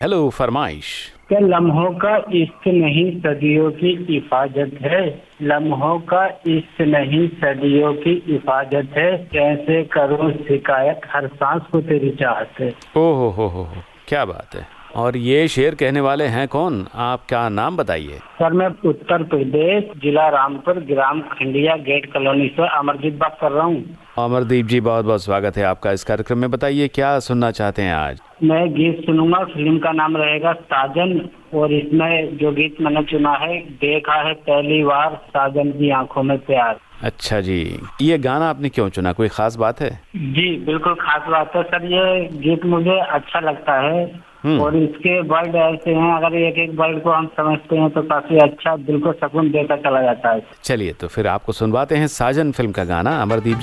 Hello, फरमाइश। क्या लम्हों का इश्क नहीं सदियों की हिफाजत है, लम्हों का इश्क नहीं सदियों की हिफाजत है, कैसे करूं शिकायत हर सांस को तेरी चाहत है। ओहो हो, क्या बात है। और ये शेर कहने वाले हैं कौन? आपका नाम बताइए। सर मैं उत्तर प्रदेश जिला रामपुर ग्राम खंडिया गेट कॉलोनी से अमरजीत बात कर रहा हूँ। अमरदीप जी, बहुत बहुत स्वागत है आपका इस कार्यक्रम में। बताइए क्या सुनना चाहते हैं आज? मैं गीत सुनूंगा, फिल्म का नाम रहेगा साजन, और इसमें जो गीत मैंने चुना है, देखा है पहली बार साजन की आंखों में प्यार। अच्छा जी, ये गाना आपने क्यों चुना, कोई खास बात है? जी बिल्कुल खास बात है सर, ये गीत मुझे अच्छा लगता है और इसके वर्ड ऐसे हैं, अगर एक एक वर्ड को हम समझते हैं तो काफी अच्छा दिल को सुकून देकर चला जाता है। चलिए तो फिर आपको सुनवाते हैं साजन फिल्म का गाना। अमरदीप